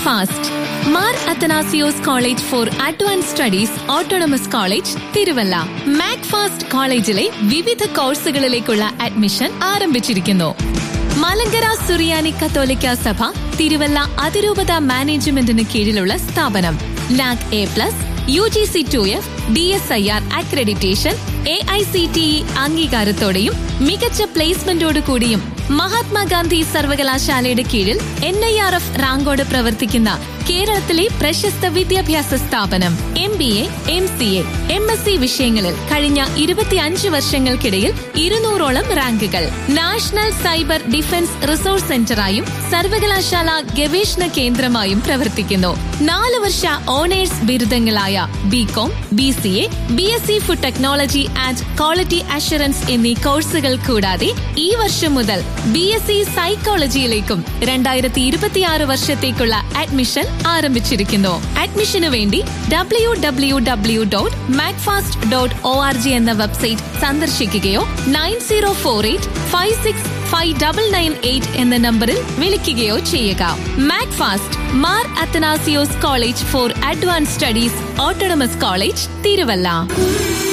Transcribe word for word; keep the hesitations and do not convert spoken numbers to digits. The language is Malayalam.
Macfast, Mar Athanasios college four advance studies autonomous college, Thiruvalla. Macfast കോളേജിലെ വിവിധ കോഴ്സുകളിലേക്കുള്ള അഡ്മിഷൻ ആരംഭിച്ചിരിക്കുന്നു. മലങ്കര സുറിയാനി കത്തോലിക്ക സഭ തിരുവല്ല അതിരൂപത മാനേജ്മെന്റിന് കീഴിലുള്ള സ്ഥാപനം. NAAC A plus, U G C to F, D S I R accreditation, A I C T E അംഗീകാരത്തോടെയും മികച്ച പ്ലേസ്മെന്റോടു കൂടിയും മഹാത്മാഗാന്ധി സർവകലാശാലയുടെ കീഴിൽ എൻ ഐ ആർ എഫ് റാങ്കോട് പ്രവർത്തിക്കുന്ന കേരളത്തിലെ പ്രശസ്ത വിദ്യാഭ്യാസ സ്ഥാപനം. M B A, M C A, M S C വിഷയങ്ങളിൽ കഴിഞ്ഞ ഇരുപത്തിയഞ്ച് വർഷങ്ങൾക്കിടയിൽ ഇരുന്നൂറോളം റാങ്കുകൾ. നാഷണൽ സൈബർ ഡിഫൻസ് റിസോഴ്സ് സെന്ററായും സർവകലാശാല ഗവേഷണ കേന്ദ്രമായും പ്രവർത്തിക്കുന്നു. നാല് വർഷ owners ബിരുദങ്ങളായ B com, B C A, B S C food technology and quality assurance എന്നീ കോഴ്സുകൾ കൂടാതെ ഈ വർഷം മുതൽ ബി എസ് സി സൈക്കോളജിയിലേക്കും രണ്ടായിരത്തി ഇരുപത്തിയാറ് വർഷത്തേക്കുള്ള അഡ്മിഷൻ ആരംഭിച്ചിരിക്കുന്നു. അഡ്മിഷനു വേണ്ടി W W W dot Macfast dot O R G എന്ന website സന്ദർശിക്കുകയോ nine zero four eight five six five double nine eight എന്ന നമ്പറിൽ വിളിക്കുകയോ ചെയ്യുക. Macfast, Mar Athanasios college four advance studies autonomous college, Thiruvalla.